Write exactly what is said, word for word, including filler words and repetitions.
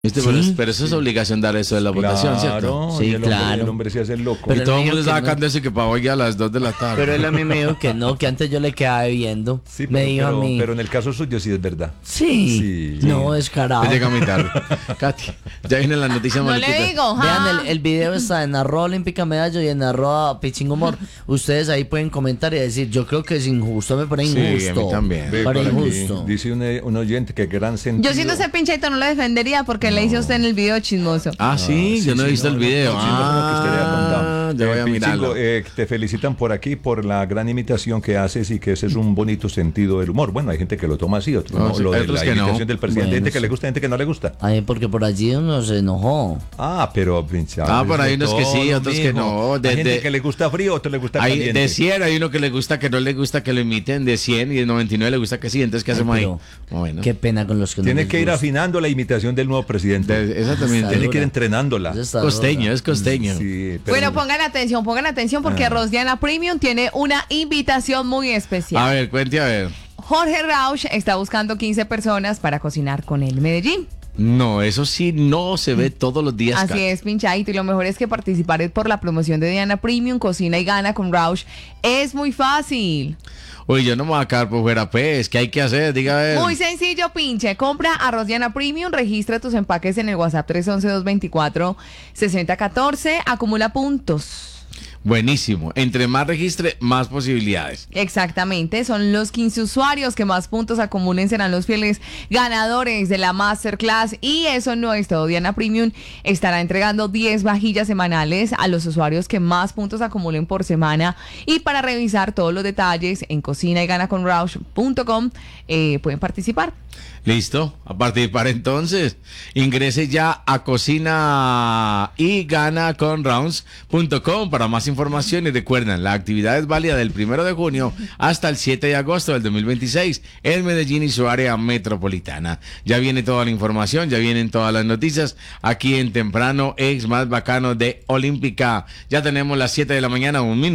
¿Viste? Sí, pero, es- pero eso es sí. obligación dar eso de la votación, ¿cierto? Sí, y el hombre, claro. el hombre se hace el loco. Pero Y todo el él me mundo dijo está que sacando no. eso que para hoy a las dos de la tarde. Pero él a mí me dijo que no, que antes yo le quedaba viendo. Sí, me pero, dijo pero, a mí. pero en el caso suyo sí es verdad. Sí, Sí. no, descarado. Ya llega muy tarde. Katy, ya vienen las noticias No le maluquitas. digo, Vean, ja. el, el video está en arroba olímpica medallo y en arroba pitching humor. Ustedes ahí pueden comentar y decir, yo creo que es injusto, me parece Sí, a mí injusto. también. Ve, Para por aquí injusto. dice un, un oyente que gran sentido. Yo siendo ese pincheto no lo defendería porque le hice a usted en el video chismoso. Ah, sí, Ah, yo no he visto no, el no, video. no, sí, no, no, que usted le ha contado. Ah, ya voy Eh, a Pichingo, mirarlo. eh, te felicitan por aquí por la gran imitación que haces y que ese es un bonito sentido del humor. Bueno, hay gente que lo toma así, otros No, no, sí, lo hay de otros la que no. imitación del presidente, Bueno, gente que sí. le gusta, gente que no le gusta. Ay, porque por allí uno se enojó. Ah, pero pinche, Ah, por ahí de unos que sí, todo, otros que mijo. no. De- hay gente de- que le gusta frío, otro le gusta Hay, caliente. de cien hay uno que le gusta, que no le gusta que lo imiten, de cien y de noventa y nueve le gusta que sí. Entonces, ¿qué Ay, hacemos pero ahí? Bueno, Qué pena con los que no Tiene les que ir gusta. afinando la imitación del nuevo presidente. de- esa también Está Tiene que ir dura. entrenándola. Eso está costeño, dura. es costeño. Sí, pero- Bueno, pongan atención, pongan atención porque Ah. Rosdiana Premium tiene una invitación muy especial. A ver, cuente a ver. Jorge Rauch está buscando quince personas para cocinar con él en Medellín. No, eso sí no se ve todos los días. Así Katy. es, pinchadito. Y lo mejor es que participar por la promoción de Diana Premium, Cocina y Gana con Rauch es muy fácil. Uy, yo no me voy a quedar por fuera, pues. ¿Qué hay que hacer? Diga a ver. Muy sencillo, pinche. Compra arroz Diana Premium, registra tus empaques en el WhatsApp tres once, dos veinticuatro, sesenta catorce, acumula puntos. Buenísimo. Entre más registre, más posibilidades. Exactamente, son los quince usuarios que más puntos acumulen serán los fieles ganadores de la Masterclass. Y eso no es todo. Diana Premium estará entregando diez vajillas semanales a los usuarios que más puntos acumulen por semana. Y para revisar todos los detalles en cocina y gana con rauch punto com eh, pueden participar. Listo, a participar entonces. Ingrese ya a cocina y gana con rounds punto com para más información y recuerden, la actividad es válida del primero de junio hasta el siete de agosto del dos mil veintiséis en Medellín y su área metropolitana. Ya viene toda la información, ya vienen todas las noticias aquí en Temprano, ex más bacano de Olímpica. Ya tenemos las siete de la mañana, un minuto.